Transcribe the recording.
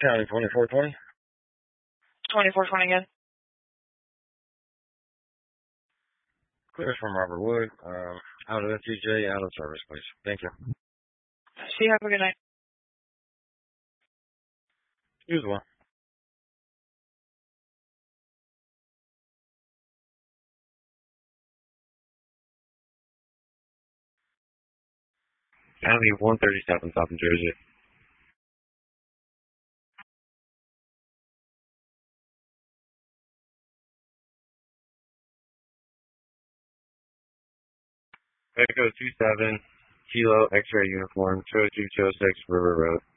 County 2420. 2420 again. Clears from Robert Wood. Out of FTJ, out of service, please. Thank you. See you. Have a good night. You as well. County 137, South New Jersey. Echo 27, Kilo X-ray uniform, 202-206 River Road.